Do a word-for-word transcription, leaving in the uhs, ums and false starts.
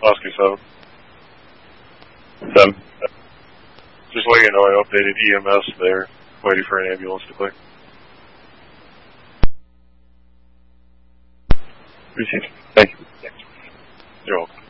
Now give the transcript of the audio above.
Oscar seven. Seven. Just letting you know I updated E M S there, waiting for an ambulance to clear. Received. Thank you. You're welcome.